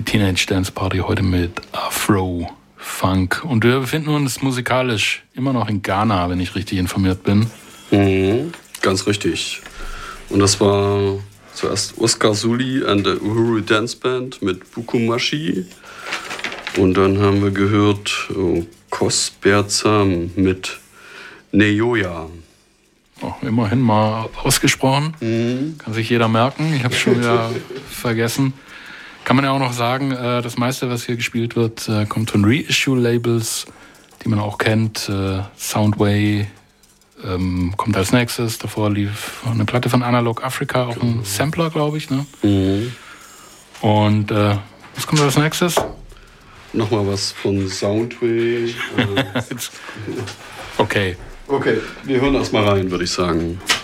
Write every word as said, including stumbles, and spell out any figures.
Teenage Dance Party heute mit Afro Funk. Und wir befinden uns musikalisch immer noch in Ghana, wenn ich richtig informiert bin. Mhm, ganz richtig. Und das war zuerst Oscar Suli and the Uhuru Dance Band mit Bukumashi. Und dann haben wir gehört oh, Kos Berzam mit Neyoya. Oh, immerhin mal ausgesprochen. Mhm. Kann sich jeder merken. Ich habe es schon wieder vergessen. Kann man ja auch noch sagen, das meiste, was hier gespielt wird, kommt von Reissue-Labels, die man auch kennt. Soundway ähm, kommt als nächstes. Davor lief eine Platte von Analog Africa, auch ein Sampler, glaube ich. Ne? Mhm. Und äh, was kommt als nächstes? Nochmal was von Soundway. Okay. Okay, wir hören erst mal rein, würde ich sagen.